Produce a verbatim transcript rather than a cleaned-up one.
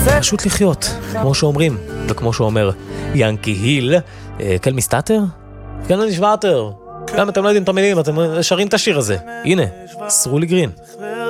פשוט לחיות, כמו שאומרים, וכמו שאומר ינקי היל, כל מסתתר? כן אני שוואטר. גם אתם לא יודעים את המילים, אתם שרים את השיר הזה. הנה, סרולי גרין.